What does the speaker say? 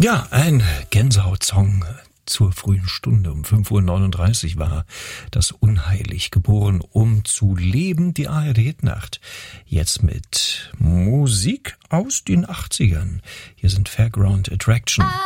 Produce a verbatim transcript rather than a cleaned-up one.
Ja, ein Gänsehaut-Song zur frühen Stunde. Um fünf Uhr neununddreißig war das Unheilig geboren, um zu leben. Die A R D-Nacht. Jetzt mit Musik aus den achtzigern. Hier sind Fairground Attraction.